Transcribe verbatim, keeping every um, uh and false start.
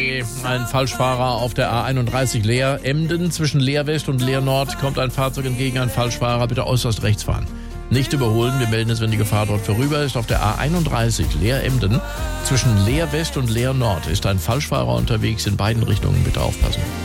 Oje, ein Falschfahrer auf der A einunddreißig Leer Emden. Zwischen Leer West und Leer Nord kommt ein Fahrzeug entgegen, ein Falschfahrer. Bitte äußerst rechts fahren. Nicht überholen, wir melden es, wenn die Gefahr dort vorüber ist. Auf der A einunddreißig Leer Emden. Zwischen Leer West und Leer Nord ist ein Falschfahrer unterwegs. In beiden Richtungen bitte aufpassen.